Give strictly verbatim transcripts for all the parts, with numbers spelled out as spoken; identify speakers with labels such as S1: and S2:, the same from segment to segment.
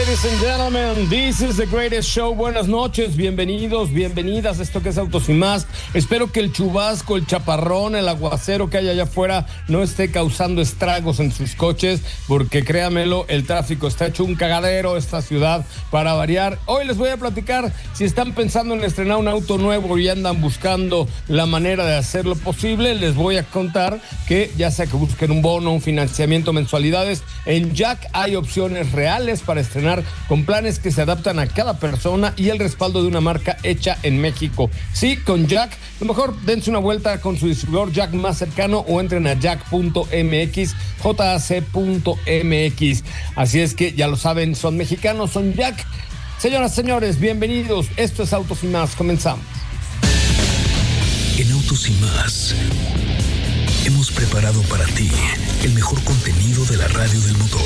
S1: Ladies and gentlemen, this is the greatest show. Buenas noches, bienvenidos, bienvenidas a esto que es Autos y Más. Espero que el chubasco, el chaparrón, el aguacero que hay allá afuera no esté causando estragos en sus coches, porque créamelo, el tráfico está hecho un cagadero esta ciudad para variar. Hoy les voy a platicar si están pensando en estrenar un auto nuevo y andan buscando la manera de hacerlo posible. Les voy a contar que ya sea que busquen un bono, un financiamiento, mensualidades, en Jack hay opciones reales para estrenar con planes que se adaptan a cada persona y el respaldo de una marca hecha en México. Sí, con Jack, a lo mejor dense una vuelta con su distribuidor Jack más cercano o entren a jack punto m x, jac punto m x. Así es que ya lo saben, son mexicanos, son Jack. Señoras, señores, bienvenidos. Esto es Autos y Más. Comenzamos.
S2: En Autos y Más hemos preparado para ti el mejor contenido de la radio del motor.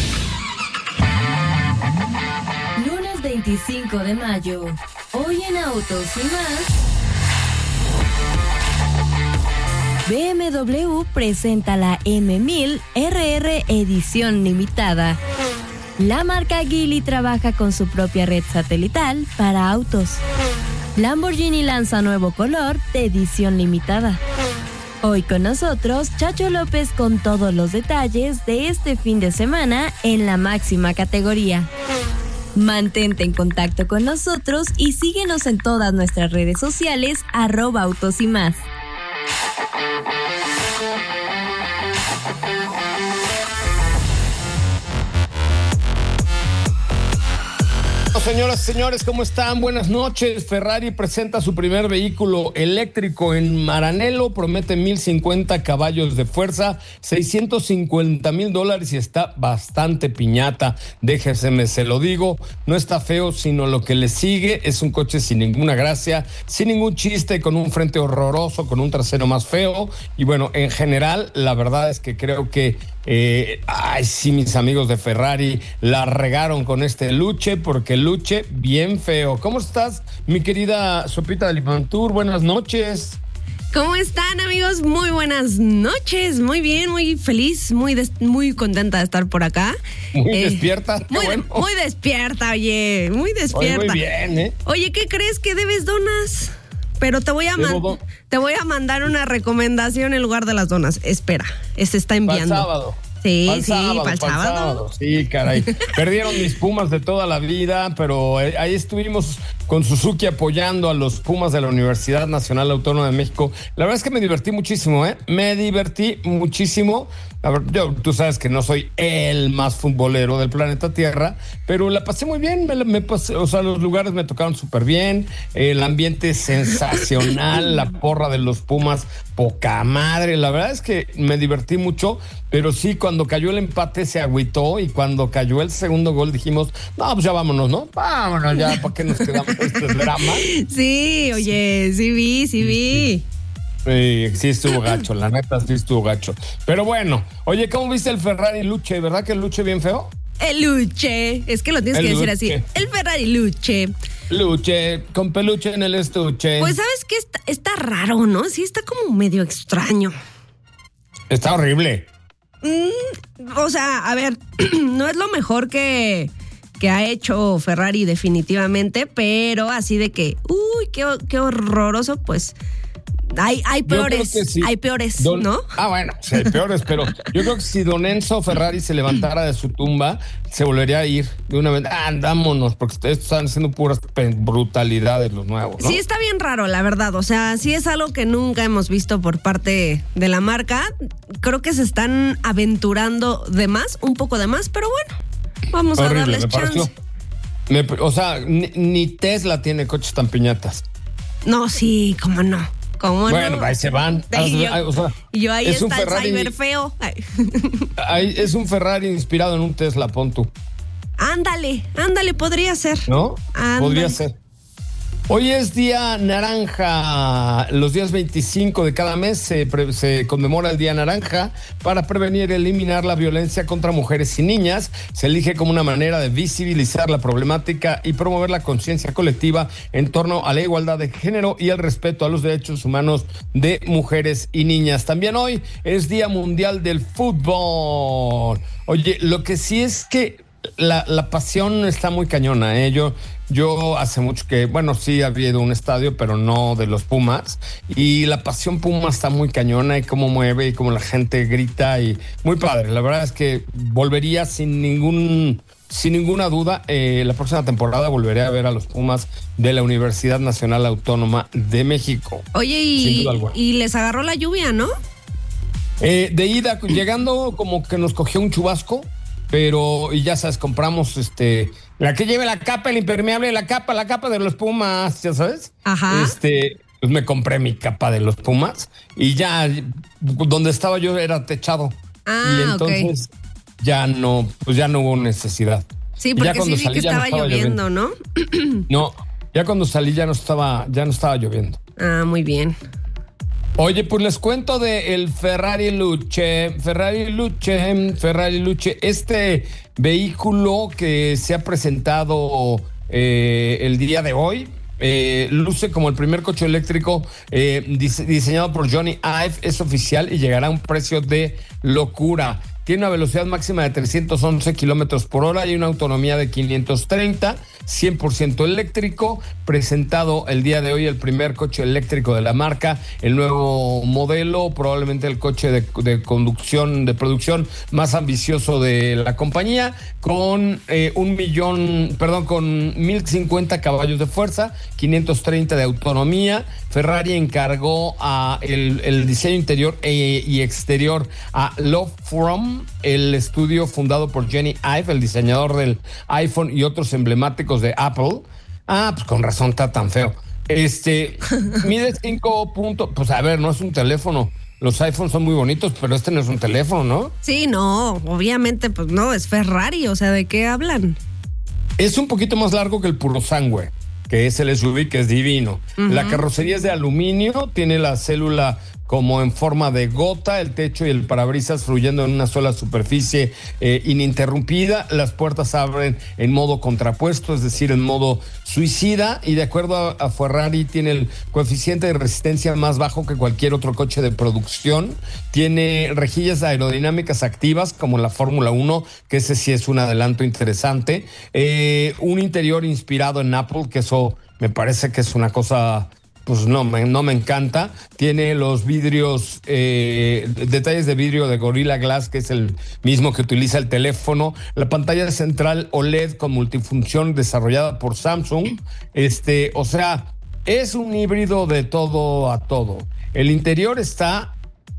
S3: Lunes veinticinco de mayo. Hoy en Autos y Más. B M W presenta la M mil R R edición limitada. La marca Geely trabaja con su propia red satelital para autos. Lamborghini lanza nuevo color de edición limitada. Hoy con nosotros, Chacho López con todos los detalles de este fin de semana en la máxima categoría. Mantente en contacto con nosotros y síguenos en todas nuestras redes sociales, arroba Autos y Más.
S1: Señoras y señores, ¿cómo están? Buenas noches. Ferrari presenta su primer vehículo eléctrico en Maranello. Promete mil cincuenta caballos de fuerza, seiscientos cincuenta mil dólares y está bastante piñata. Déjeseme, se lo digo. No está feo, sino lo que le sigue. Es un coche sin ninguna gracia, sin ningún chiste, con un frente horroroso, con un trasero más feo. Y bueno, en general, la verdad es que creo que Eh, ay, sí, mis amigos de Ferrari la regaron con este Luce, porque Luce bien feo. ¿Cómo estás, mi querida Sopita de Limantur? Buenas noches.
S4: ¿Cómo están, amigos? Muy buenas noches. Muy bien, muy feliz, muy des- muy contenta de estar por acá.
S1: Muy
S4: eh,
S1: despierta.
S4: Muy,
S1: bueno.
S4: muy despierta, oye. Muy despierta.
S1: Oye, muy bien, ¿eh?
S4: Oye, ¿qué crees que debes donas? Pero te voy a man-
S1: don-
S4: te voy a mandar una recomendación en lugar de las donas. Espera, se está enviando.
S1: Para el sábado.
S4: Sí,
S1: Pa'l
S4: sí,
S1: sábado,
S4: para el
S1: pa'l
S4: sábado.
S1: sábado. Sí, caray. Perdieron mis Pumas de toda la vida, pero ahí estuvimos con Suzuki apoyando a los Pumas de la Universidad Nacional Autónoma de México. La verdad es que me divertí muchísimo, ¿eh? Me divertí muchísimo. A ver, yo, tú sabes que no soy el más futbolero del planeta Tierra, pero la pasé muy bien. Me, me pasé, o sea, los lugares me tocaron súper bien. El ambiente sensacional, la porra de los Pumas, poca madre. La verdad es que me divertí mucho, pero sí, cuando cayó el empate se agüitó y cuando cayó el segundo gol dijimos, no, pues ya vámonos, ¿no? Vámonos ya, ¿para qué nos quedamos este drama?
S4: Sí, oye, sí vi, sí vi.
S1: Sí, sí estuvo gacho, la neta sí estuvo gacho. Pero bueno, oye, ¿cómo viste el Ferrari Luce? ¿Verdad que el Luce bien feo?
S4: El Luce, es que lo tienes
S1: El
S4: que decir
S1: Luce.
S4: así. El Ferrari Luce.
S1: Luce, con peluche en el estuche.
S4: Pues, ¿sabes qué? Está, está raro, ¿no? Sí, está como medio extraño.
S1: Está horrible.
S4: Mm, o sea, a ver, no es lo mejor que, que ha hecho Ferrari definitivamente, pero así de que, uy, qué, qué horroroso, pues hay, hay peores,
S1: sí.
S4: hay peores,
S1: Don,
S4: ¿no?
S1: Ah, bueno, sí, hay peores, pero yo creo que si Don Enzo Ferrari se levantara de su tumba, se volvería a ir de una vez. Ah, andámonos, porque ustedes están haciendo puras brutalidades los nuevos, ¿no?
S4: Sí, está bien raro, la verdad. O sea, sí es algo que nunca hemos visto por parte de la marca. Creo que se están aventurando de más, un poco de más, pero bueno, vamos
S1: Horrible,
S4: a darles
S1: me pareció.
S4: chance.
S1: Me, o sea, ni, ni Tesla tiene coches tan piñatas.
S4: No, sí, cómo no. ¿Cómo
S1: bueno,
S4: no?
S1: ahí se van.
S4: Y yo,
S1: o sea,
S4: y yo ahí
S1: es un
S4: está el
S1: Ferrari-
S4: cyber feo. Ay.
S1: Ahí es un Ferrari inspirado en un Tesla, pon tú.
S4: Ándale, ándale, podría ser.
S1: ¿No?
S4: Ándale.
S1: Podría ser. Hoy es día naranja. Los días veinticinco de cada mes se, pre- se conmemora el día naranja para prevenir y eliminar la violencia contra mujeres y niñas. Se elige como una manera de visibilizar la problemática y promover la conciencia colectiva en torno a la igualdad de género y el respeto a los derechos humanos de mujeres y niñas. También hoy es Día Mundial del Fútbol. Oye, lo que sí es que la, la pasión está muy cañona, ¿eh? Yo, yo hace mucho que, bueno, sí había ido a un estadio, pero no de los Pumas. Y la pasión Puma está muy cañona y cómo mueve y cómo la gente grita y muy padre. La verdad es que volvería sin ningún... Sin ninguna duda, eh, la próxima temporada volveré a ver a los Pumas de la Universidad Nacional Autónoma de México.
S4: Oye, y, y les agarró la lluvia, ¿no?
S1: Eh, de ida, llegando como que nos cogió un chubasco, pero, y ya sabes, compramos este, la que lleve la capa, el impermeable, la capa, la capa de los Pumas, ya sabes.
S4: Ajá.
S1: Este, pues me compré mi capa de los Pumas y ya, donde estaba yo era techado.
S4: Ah,
S1: y entonces...
S4: ok.
S1: Ya no, pues ya no hubo necesidad.
S4: Sí, porque sí vi que estaba, no estaba lloviendo, lloviendo, ¿no?
S1: No, ya cuando salí ya no estaba, ya no estaba lloviendo.
S4: Ah, muy bien.
S1: Oye, pues les cuento de el Ferrari Luce, Ferrari Luce, Ferrari Luce, este vehículo que se ha presentado eh, el día de hoy. Eh, luce como el primer coche eléctrico eh, dise- diseñado por Johnny Ive, es oficial y llegará a un precio de locura. Tiene una velocidad máxima de trescientos once kilómetros por hora y una autonomía de quinientos treinta, cien por ciento eléctrico. Presentado el día de hoy el primer coche eléctrico de la marca, el nuevo modelo, probablemente el coche de, de conducción, de producción más ambicioso de la compañía, con eh, un millón, perdón, con mil cincuenta caballos de fuerza, quinientos treinta de autonomía. Ferrari encargó a el, el diseño interior e, y exterior a Love From, el estudio fundado por Johnny Ive, el diseñador del iPhone y otros emblemáticos de Apple. Ah, pues con razón está tan feo. Este, mide cinco puntos, pues a ver, no es un teléfono. Los iPhones son muy bonitos, pero este no es un teléfono, ¿no?
S4: Sí, no, obviamente, pues no, es Ferrari, o sea, ¿de qué hablan?
S1: Es un poquito más largo que el Purosangue, que es el S U V, que es divino. Uh-huh. La carrocería es de aluminio, tiene la célula como en forma de gota, el techo y el parabrisas fluyendo en una sola superficie eh, ininterrumpida. Las puertas abren en modo contrapuesto, es decir, en modo suicida, y de acuerdo a, a Ferrari tiene el coeficiente de resistencia más bajo que cualquier otro coche de producción. Tiene rejillas aerodinámicas activas como la Fórmula uno, que ese sí es un adelanto interesante. Eh, un interior inspirado en Apple, que eso me parece que es una cosa... Pues no me, no me encanta. Tiene los vidrios, eh, detalles de vidrio de Gorilla Glass, que es el mismo que utiliza el teléfono. La pantalla central O L E D con multifunción desarrollada por Samsung. Este, o sea, es un híbrido de todo a todo. El interior está,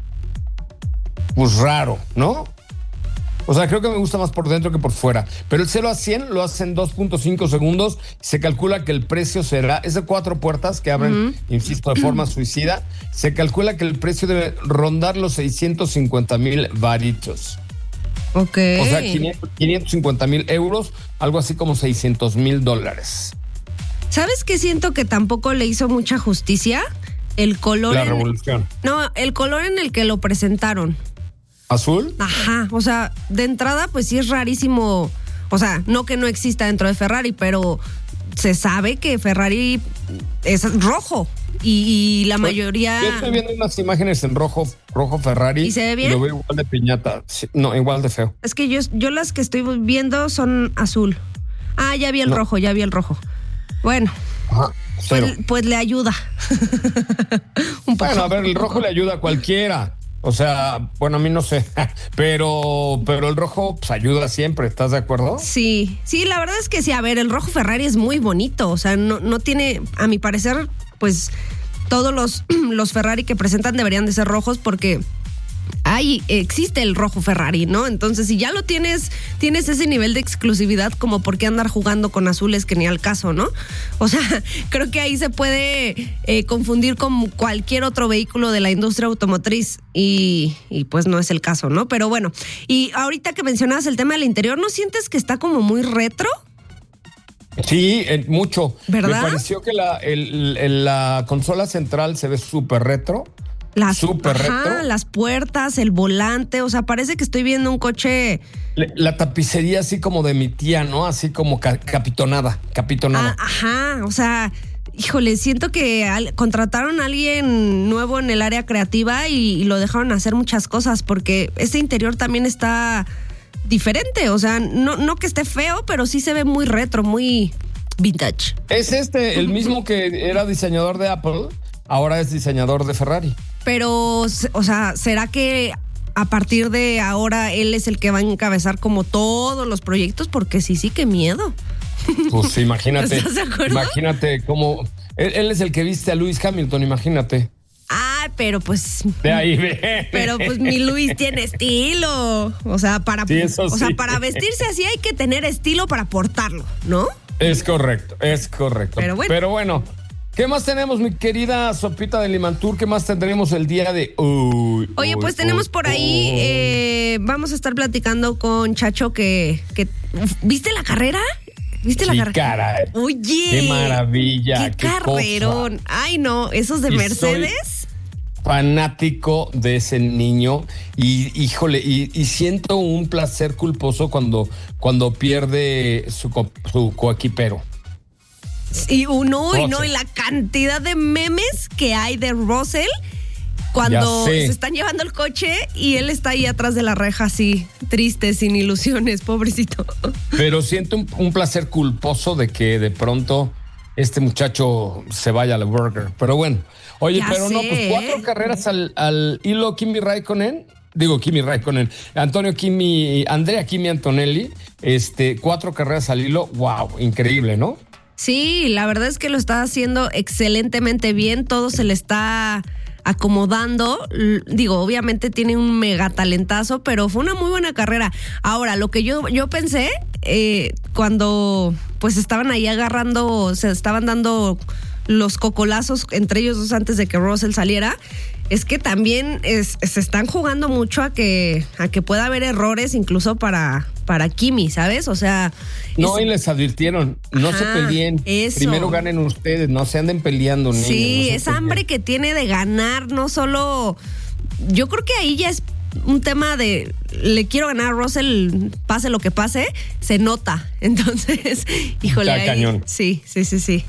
S1: pues raro, ¿no? O sea, creo que me gusta más por dentro que por fuera. Pero el cero a cien lo hace en dos punto cinco segundos. Se calcula que el precio será... Es de cuatro puertas que abren, uh-huh. insisto, de forma suicida. Se calcula que el precio debe rondar los seiscientos cincuenta mil varitos.
S4: Ok.
S1: O sea, quinientos cincuenta mil euros, algo así como seiscientos mil dólares.
S4: ¿Sabes qué siento que tampoco le hizo mucha justicia? El color...
S1: La
S4: en...
S1: revolución.
S4: No, el color en el que lo presentaron.
S1: ¿Azul?
S4: Ajá, o sea, de entrada pues sí es rarísimo, o sea, no que no exista dentro de Ferrari, pero se sabe que Ferrari es rojo y, y la pues, mayoría...
S1: Yo estoy viendo unas imágenes en rojo, rojo Ferrari.
S4: ¿Y se ve bien?
S1: Y lo veo igual de piñata, no, igual de feo.
S4: Es que yo, yo las que estoy viendo son azul. Ah, ya vi el no. rojo, ya vi el rojo. Bueno,
S1: Ajá,
S4: pues, pues le ayuda. Un poco.
S1: Bueno, a ver, el rojo le ayuda a cualquiera. O sea, bueno, a mí no sé, pero, pero el rojo pues ayuda siempre, ¿estás de acuerdo?
S4: Sí, sí, la verdad es que sí, a ver, el rojo Ferrari es muy bonito, o sea, no, no tiene, a mi parecer, pues todos los, los Ferrari que presentan deberían de ser rojos porque ahí existe el rojo Ferrari, ¿no? Entonces, si ya lo tienes, tienes ese nivel de exclusividad, como por qué andar jugando con azules que ni al caso, ¿no? O sea, creo que ahí se puede eh, confundir con cualquier otro vehículo de la industria automotriz y, y pues no es el caso, ¿no? Pero bueno, y ahorita que mencionabas el tema del interior, ¿no sientes que está como muy retro?
S1: Sí, mucho.
S4: ¿Verdad?
S1: Me pareció que la, el, el, la consola central se ve súper retro.
S4: Las,
S1: Súper
S4: ajá,
S1: retro.
S4: Las puertas, el volante, o sea, parece que estoy viendo un coche...
S1: La, la tapicería así como de mi tía, ¿no? Así como ca- capitonada, capitonada.
S4: Ah, ajá, o sea, híjole, siento que al, contrataron a alguien nuevo en el área creativa y, y lo dejaron hacer muchas cosas, porque ese interior también está diferente, o sea, no, no que esté feo, pero sí se ve muy retro, muy vintage.
S1: Es este, el mismo que era diseñador de Apple, ahora es diseñador de Ferrari.
S4: Pero, o sea, ¿será que a partir de ahora él es el que va a encabezar como todos los proyectos? Porque sí, sí, qué miedo.
S1: Pues imagínate,
S4: ¿Estás de acuerdo?
S1: Imagínate cómo, él, él es el que viste a Lewis Hamilton, imagínate.
S4: Ah, pero pues.
S1: De ahí ve.
S4: Pero pues mi Luis tiene estilo. O sea, para,
S1: sí, eso
S4: o
S1: sí.
S4: sea, para vestirse así hay que tener estilo para portarlo, ¿no?
S1: Es correcto, es correcto.
S4: Pero bueno.
S1: Pero bueno, ¿qué más tenemos, mi querida Sopita de Limantur? ¿Qué más tendremos el día de hoy?
S4: Oye,
S1: hoy,
S4: pues tenemos
S1: hoy,
S4: por ahí,
S1: hoy.
S4: eh, vamos a estar platicando con Chacho que, que ¿viste la carrera? ¿Viste
S1: Sí,
S4: la carrera?
S1: caray.
S4: Oye.
S1: Qué maravilla.
S4: Qué,
S1: qué
S4: carrerón.
S1: cosa.
S4: Ay, no, esos de
S1: Y
S4: Mercedes.
S1: soy fanático de ese niño y híjole, y, y siento un placer culposo cuando, cuando pierde su, co- su coequipero.
S4: Y uno, y no,
S1: Russell.
S4: y la cantidad de memes que hay de Russell cuando
S1: Ya sé.
S4: se están llevando el coche y él está ahí atrás de la reja así, triste, sin ilusiones, pobrecito.
S1: Pero siento un, un placer culposo de que de pronto este muchacho se vaya a la burger. Pero bueno, oye,
S4: Ya
S1: pero no,
S4: sé,
S1: pues cuatro
S4: ¿eh?
S1: carreras al, al hilo Kimi Raikkonen. Digo, Kimi Raikkonen, Antonio Kimi, Andrea Kimi Antonelli, este, cuatro carreras al hilo, wow, increíble, ¿no?
S4: Sí, la verdad es que lo está haciendo excelentemente bien, todo se le está acomodando. L- Digo, obviamente tiene un mega talentazo, pero fue una muy buena carrera. Ahora, lo que yo, yo pensé eh, cuando pues estaban ahí agarrando, se estaban dando los cocolazos entre ellos dos antes de que Russell saliera, es que también es, se están jugando mucho a que, a que pueda haber errores incluso para, para Kimi, ¿sabes? O sea...
S1: No,
S4: es-
S1: y les advirtieron, no
S4: Ajá,
S1: se peleen,
S4: eso.
S1: primero ganen ustedes, no se anden peleando, niños.
S4: Sí,
S1: no se
S4: esa
S1: peleen.
S4: hambre que tiene de ganar, no solo... Yo creo que ahí ya es un tema de le quiero ganar a Russell, pase lo que pase, se nota. Entonces, híjole,
S1: Está
S4: ahí,
S1: cañón.
S4: sí, sí, sí, sí.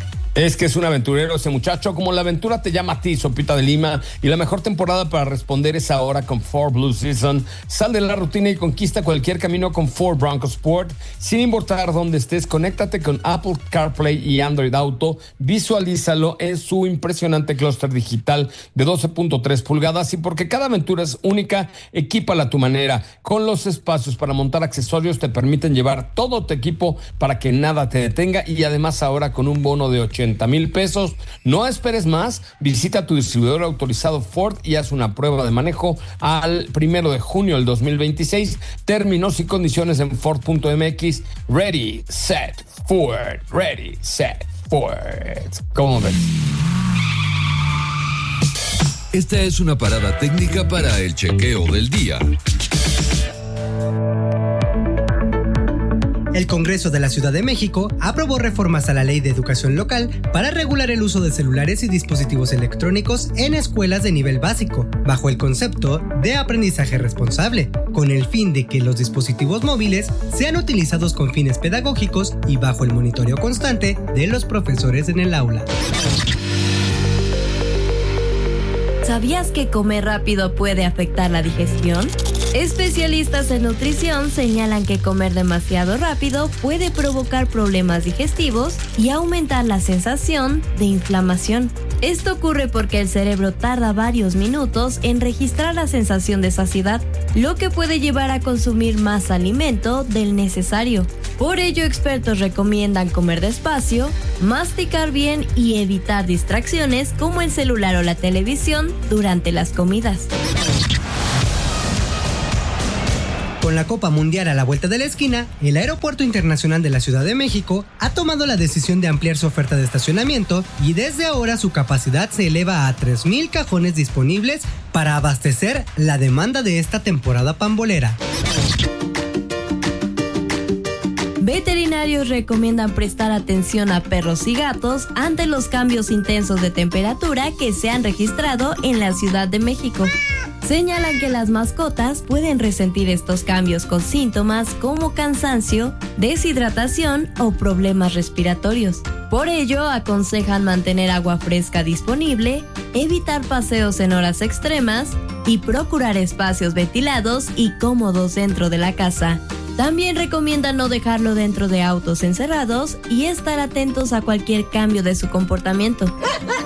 S1: Es que es un aventurero ese muchacho, como la aventura te llama a ti, Sopita de Lima, y la mejor temporada para responder es ahora con Ford Blue Season. Sal de la rutina y conquista cualquier camino con Ford Bronco Sport. Sin importar dónde estés, conéctate con Apple CarPlay y Android Auto, visualízalo en su impresionante clúster digital de doce punto tres pulgadas, y porque cada aventura es única, equípala a tu manera. Con los espacios para montar accesorios te permiten llevar todo tu equipo para que nada te detenga, y además ahora con un bono de ochenta mil pesos. No esperes más, visita tu distribuidor autorizado Ford y haz una prueba de manejo al primero de junio del dos mil veintiséis. Términos y condiciones en Ford punto M X. Ready, set, Ford. Ready, set, Ford. ¿Cómo ves?
S2: Esta es una parada técnica para el chequeo del día.
S5: El Congreso de la Ciudad de México aprobó reformas a la Ley de Educación Local para regular el uso de celulares y dispositivos electrónicos en escuelas de nivel básico, bajo el concepto de aprendizaje responsable, con el fin de que los dispositivos móviles sean utilizados con fines pedagógicos y bajo el monitoreo constante de los profesores en el aula.
S3: ¿Sabías que comer rápido puede afectar la digestión? Especialistas en nutrición señalan que comer demasiado rápido puede provocar problemas digestivos y aumentar la sensación de inflamación. Esto ocurre porque el cerebro tarda varios minutos en registrar la sensación de saciedad, lo que puede llevar a consumir más alimento del necesario. Por ello, expertos recomiendan comer despacio, masticar bien y evitar distracciones como el celular o la televisión durante las comidas.
S5: Con la Copa Mundial a la vuelta de la esquina, el Aeropuerto Internacional de la Ciudad de México ha tomado la decisión de ampliar su oferta de estacionamiento y desde ahora su capacidad se eleva a tres mil cajones disponibles para abastecer la demanda de esta temporada pambolera.
S3: Veterinarios recomiendan prestar atención a perros y gatos ante los cambios intensos de temperatura que se han registrado en la Ciudad de México. Señalan que las mascotas pueden resentir estos cambios con síntomas como cansancio, deshidratación o problemas respiratorios. Por ello, aconsejan mantener agua fresca disponible, evitar paseos en horas extremas y procurar espacios ventilados y cómodos dentro de la casa. También recomiendan no dejarlo dentro de autos encerrados y estar atentos a cualquier cambio de su comportamiento.